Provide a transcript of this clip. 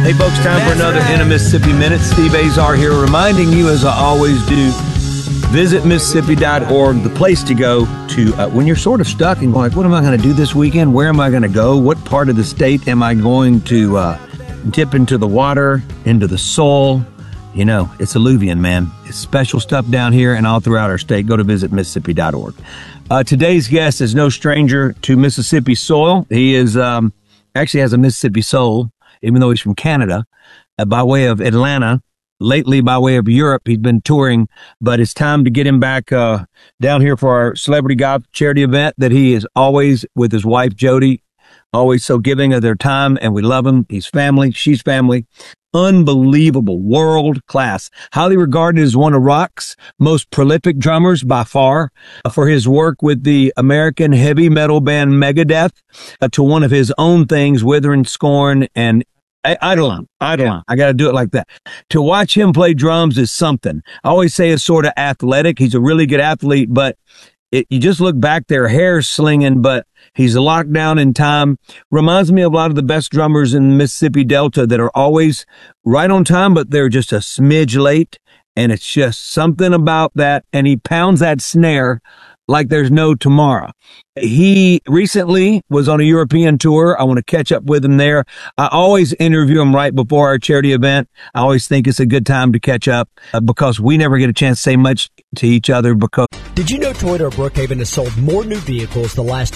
Hey, folks, time for another In a Mississippi Minute. Steve Azar here, reminding you, as I always do, visit Mississippi.org, the place to go to when you're sort of stuck and going, like, what am I going to do this weekend? Where am I going to go? What part of the state am I going to dip into the water, into the soul? You know, it's alluvian, man. It's special stuff down here and all throughout our state. Go to visit Mississippi.org. Today's guest is no stranger to Mississippi soil. He is actually has a Mississippi soul, even though he's from Canada, by way of Atlanta. Lately, by way of Europe, he's been touring, but it's time to get him back down here for our Celebrity Golf charity event that he is always with his wife, Jody, always so giving of their time, and we love him. He's family. She's family. Unbelievable, world class, highly regarded as one of rock's most prolific drummers by far, for his work with the American heavy metal band Megadeth, to one of his own things, Withering Scorn and Eidolon. I got to do it like that. To watch him play drums is something. I always say it's sort of athletic. He's a really good athlete, but you just look back there, hair slinging, but he's locked down in time. Reminds me of a lot of the best drummers in the Mississippi Delta that are always right on time, but they're just a smidge late. And it's just something about that. And he pounds that snare like there's no tomorrow. He recently was on a European tour. I want to catch up with him there. I always interview him right before our charity event. I always think it's a good time to catch up because we never get a chance to say much to each other. Because did you know Toyota of Brookhaven has sold more new vehicles the last